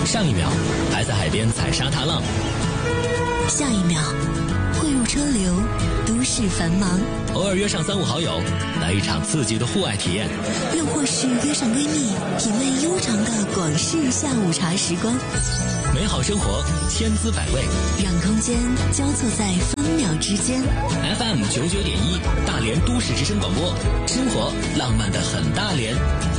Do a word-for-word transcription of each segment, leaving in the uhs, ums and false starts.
上一秒还在海边踩沙滩浪， 下一秒汇入车流，都市繁忙。 偶尔约上三五好友，来一场刺激的户外体验， 又或是约上闺蜜，品味悠长的广式下午茶时光。 美好生活千滋百味， 让空间交错在分秒之间。 F M 九九点一，大连都市之声广播，生活浪漫的很大连。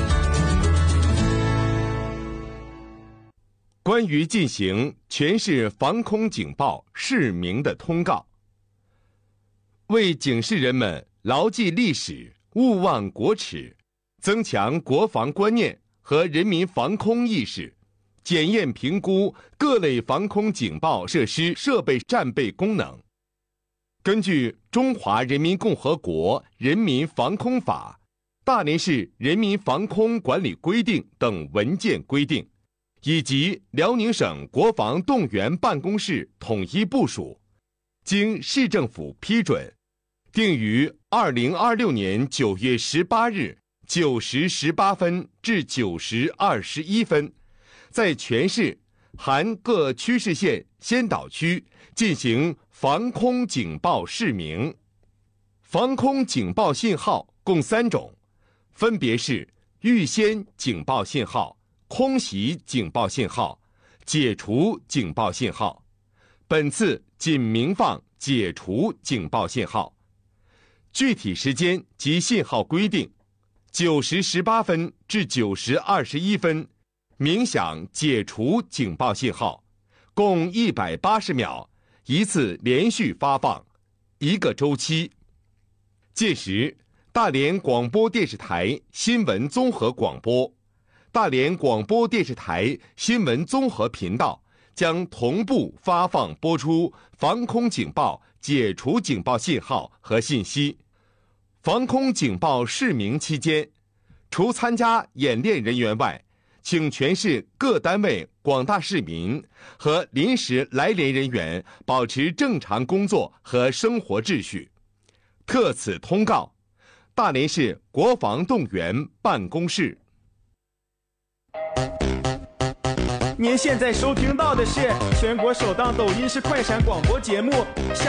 关于进行全市防空警报市民的通告，为警示人们牢记历史，勿忘国耻，增强国防观念和人民防空意识，检验评估各类防空警报设施设备战备功能。根据《中华人民共和国人民防空法》、大连市人民防空管理规定等文件规定，以及辽宁省国防动员办公室统一部署，经市政府批准，定于二零二六年九月十八日九时十八分至九时二十一分，在全市含各区市县先导区进行防空警报示明。防空警报信号共三种，分别是预先警报信号、空袭警报信号、解除警报信号。本次仅鸣放解除警报信号。具体时间及信号规定：九时十八分至九时二十一分，鸣响解除警报信号，共一百八十秒，一次连续发放，一个周期。届时，大连广播电视台新闻综合广播、大连广播电视台新闻综合频道将同步发放播出防空警报解除警报信号和信息。防空警报示明期间，除参加演练人员外，请全市各单位广大市民和临时来连人员保持正常工作和生活秩序。特此通告，大连市国防动员办公室。 您现在收听到的是全国首档抖音式快闪广播节目。